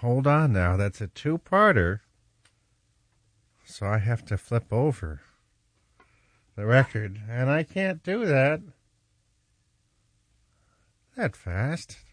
hold on now. That's a two-parter. So I have to flip over the record. And I can't do that that fast.